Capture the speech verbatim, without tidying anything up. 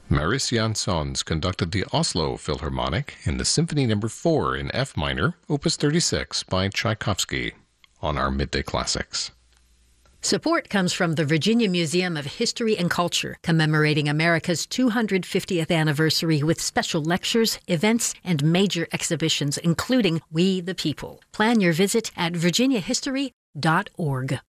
Mariss Jansons conducted the Oslo Philharmonic in the Symphony Number four in F minor, Opus thirty-six by Tchaikovsky, on our Midday Classics. Support comes from the Virginia Museum of History and Culture, commemorating America's two hundred fiftieth anniversary with special lectures, events, and major exhibitions, including We the People. Plan your visit at virginia history dot org.